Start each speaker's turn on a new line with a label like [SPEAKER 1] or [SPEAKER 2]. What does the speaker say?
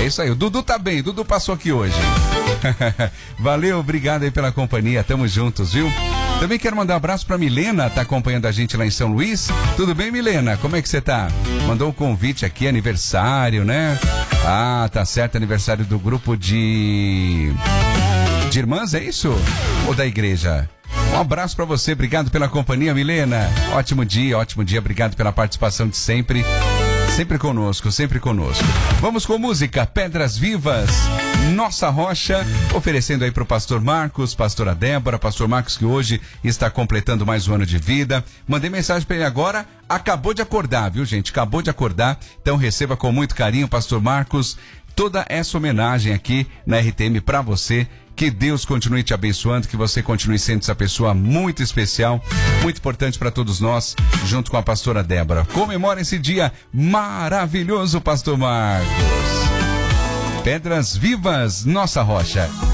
[SPEAKER 1] É isso aí, o Dudu tá bem, o Dudu passou aqui hoje. Valeu, obrigado aí pela companhia, tamo juntos, viu? Também quero mandar um abraço pra Milena, tá acompanhando a gente lá em São Luís. Tudo bem, Milena? Como é que você tá? Mandou um convite aqui, aniversário, né? Ah, tá certo, aniversário do grupo de irmãs, é isso? Ou da igreja? Um abraço pra você, obrigado pela companhia, Milena. Ótimo dia, obrigado pela participação de sempre. Sempre conosco, sempre conosco. Vamos com música, Pedras Vivas, Nossa Rocha, oferecendo aí pro pastor Marcos, pastora Débora, pastor Marcos que hoje está completando mais um ano de vida. Mandei mensagem para ele agora, acabou de acordar, viu gente? Acabou de acordar, então receba com muito carinho, pastor Marcos, toda essa homenagem aqui na RTM para você. Que Deus continue te abençoando, que você continue sendo essa pessoa muito especial, muito importante para todos nós, junto com a pastora Débora. Comemora esse dia maravilhoso, pastor Marcos. Pedras Vivas, Nossa Rocha.